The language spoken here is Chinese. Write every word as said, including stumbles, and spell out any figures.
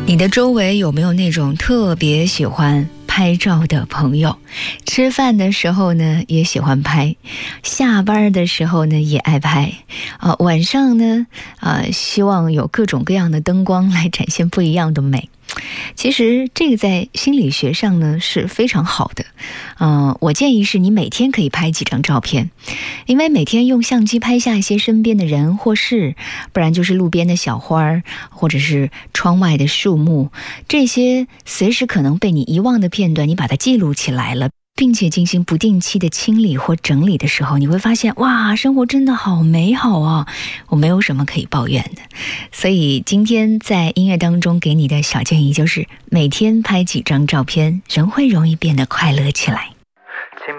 你的周围有没有那种特别喜欢拍照的朋友？吃饭的时候呢也喜欢拍，下班的时候呢也爱拍，啊、晚上呢啊、希望有各种各样的灯光来展现不一样的美。其实这个在心理学上呢是非常好的，嗯、呃，我建议是你每天可以拍几张照片，因为每天用相机拍下一些身边的人或事，不然就是路边的小花，或者是窗外的树木，这些随时可能被你遗忘的片段，你把它记录起来了，并且进行不定期的清理或整理的时候，你会发现，哇，生活真的好美好啊！我没有什么可以抱怨的。所以今天在音乐当中给你的小建议就是，每天拍几张照片，人会容易变得快乐起来。